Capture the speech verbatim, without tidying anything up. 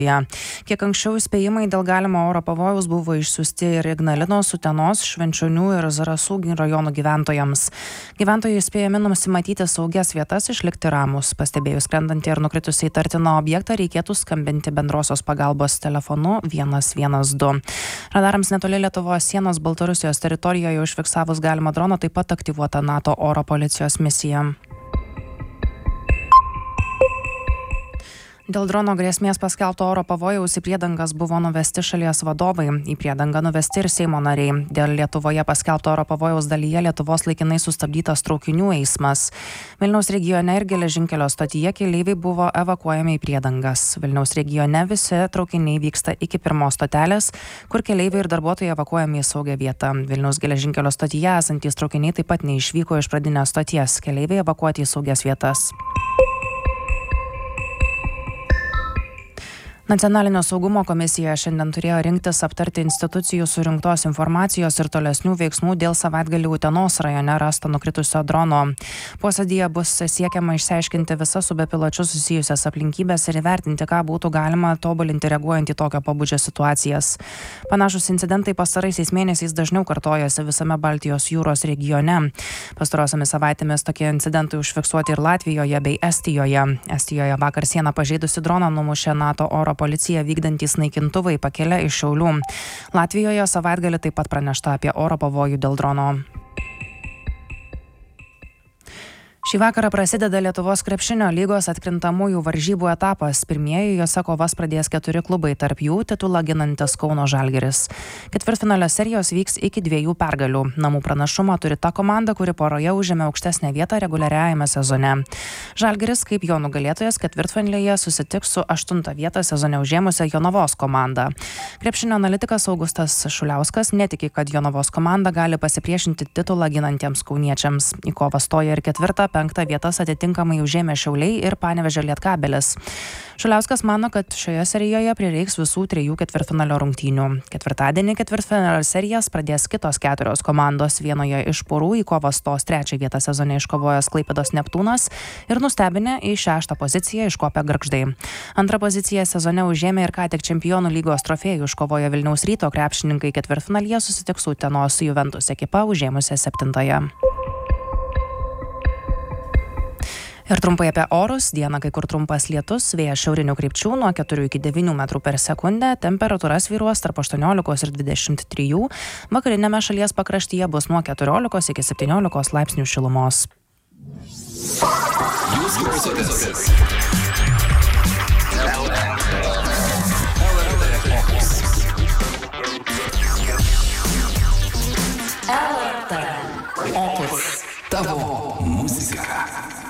Kiek anksčiau įspėjimai dėl galimo oro pavojaus buvo išsiųsti ir Ignalinos, Utenos, Švenčionių ir Zarasų rajonų gyventojams. Gyventojai įspėjami nusimatyti saugias vietas, išlikti ramus. Pastebėjus skrendantį ir nukritusį įtartiną objektą, reikėtų skambinti bendrosios pagalbos telefonu vienas vienas du. Radarams netoli Lietuvos sienos Baltarusijos teritorijoje užfiksavus galimą droną taip pat aktyvuota NATO oro policijos misija. Dėl drono grėsmės paskelbto oro pavojaus į priedangas buvo nuvesti šalies vadovai. Į priedangą nuvesti ir Seimo nariai. Dėl Lietuvoje paskelbto oro pavojaus dalyje Lietuvos laikinai sustabdytas traukinių eismas. Vilniaus regione ir geležinkelio stotyje keleiviai buvo evakuojami į priedangas. Vilniaus regione visi traukiniai vyksta iki pirmos stotelės, kur keleiviai ir darbuotojai evakuojami į saugią vietą. Vilniaus geležinkelio stotyje esantys traukiniai taip pat neišvyko iš pradinės stoties. Keleiviai evakuoti į saugias vietas. Nacionalinio saugumo komisija šiandien turėjo rinktis aptarti institucijų surinktos informacijos ir tolesnių veiksmų dėl savaitgalį Utenos rajone rasto nukritusio drono. Posėdyje bus siekiama išsiaiškinti visas su bepiločiu susijusias aplinkybės ir įvertinti, ką būtų galima tobulinti reaguojant į tokio pobūdžio situacijas. Panašus incidentai pastaraisiais mėnesiais dažniau kartojasi visame Baltijos jūros regione. Pastarosiomis savaitėmis tokie incidentai užfiksuoti ir Latvijoje bei Estijoje. Estijoje vakar sieną pažeidusi droną numušė NATO oro policija vykdantys naikintuvai pakėlė iš Šiaulių. Latvijoje savaitgalį taip pat pranešta apie oro pavojų dėl drono. Šį vakarą prasideda Lietuvos krepšinio lygos atkrintamųjų varžybų etapas. Pirmieji jose kovas pradės keturi klubai, tarp jų titulą ginantis Kauno Žalgiris. Ketvirtfinalio serijos vyks iki dviejų pergalių. Namų pranašumą turi ta komanda, kuri poroje užėmė aukštesnę vietą reguliariajame sezone. Žalgiris, kaip jo nugalėtojas, ketvirtfinalyje susitiks su aštuntą vietą sezone užėmusią Jonavos komanda. Krepšinio analitikas Augustas Šuliauskas netiki, kad Jonavos komanda gali pasipriešinti titulą ginantiems kauniečiams. Į kovą stoja ir ketvirtą, penktą vietas atitinkamai užėmė Šiauliai ir Panevėžio Lietkabelis. Šuliauskas mano, kad šioje serijoje prireiks visų trijų ketvirtfinalio rungtynių. Ketvirtadienį ketvirtfinalio serijas pradės kitos keturios komandos. Vienoje iš porų į kovą stos trečią vietą sezone iškovojęs Klaipėdos Neptūnas ir nustebinę į šeštą poziciją iškopę Gargždai. Antrą poziciją sezone užėmė ir ką tik čempionų lygos trofėjų iškovojo Vilniaus Ryto krepšininkai. Ketvirtfinalyje susitiks su Utenos Juventus ekipa užėmusią septintąją. Ir trumpai apie orus. Dieną kai kur trumpas lietus, vėjas šiaurinių krypčių nuo keturių iki devynių metrų per sekundę, temperatūra svyruos tarp aštuoniolikos ir dvidešimt trijų, vakarinėme šalies pakraštyje bus nuo keturiolikos iki septyniolikos laipsnių šilumos. Jūs klausotės L R T Opus. Tavo muzika.